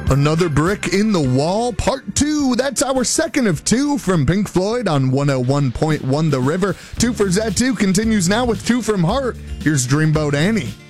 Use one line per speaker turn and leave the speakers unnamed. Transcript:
Another Brick in the Wall, Part 2. That's our second of two from Pink Floyd on 101.1 The River. Two for Zatu continues now with two from Heart. Here's Dreamboat Annie.